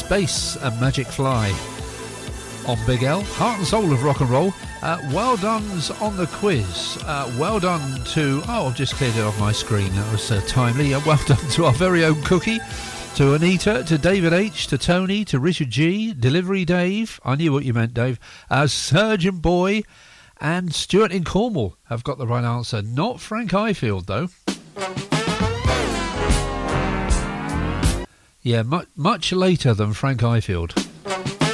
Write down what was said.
Space and Magic Fly on Big L. Heart and soul of rock and roll. Well done's on the quiz. Well done to... Oh, I've just cleared it off my screen. That was timely. Well done to our very own Cookie, to Anita, to David H, to Tony, to Richard G, Delivery Dave. I knew what you meant, Dave. Surgeon Boy and Stuart in Cornwall have got the right answer. Not Frank Ifield, though. Yeah, much later than Frank Ifield.